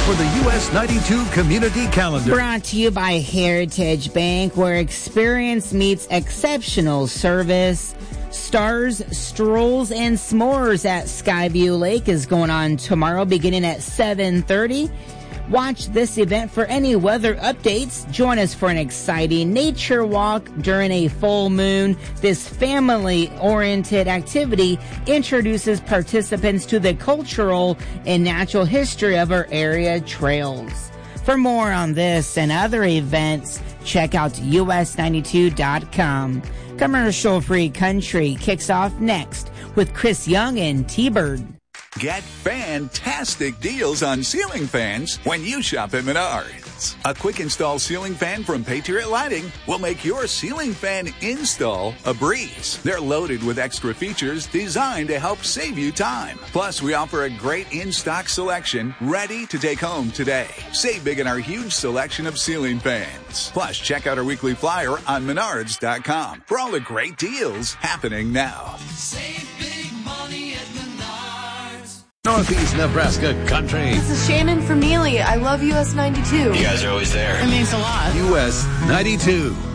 for the US 92 Community Calendar. Brought to you by Heritage Bank, where experience meets exceptional service. Stars, Strolls, and S'mores at Skyview Lake is going on tomorrow beginning at 7:30. Watch this event for any weather updates. Join us for an exciting nature walk during a full moon. This family-oriented activity introduces participants to the cultural and natural history of our area trails. For more on this and other events, check out us92.com. Commercial-free country kicks off next with Chris Young and T-Bird. Get fantastic deals on ceiling fans when you shop at Menards. A quick install ceiling fan from Patriot Lighting will make your ceiling fan install a breeze. They're loaded with extra features designed to help save you time. Plus, we offer a great in-stock selection ready to take home today. Save big in our huge selection of ceiling fans. Plus, check out our weekly flyer on Menards.com for all the great deals happening now. Save big money at Menards. Northeast Nebraska Country. This is Shannon from Neely. I love US 92. You guys are always there. It means a lot. US 92.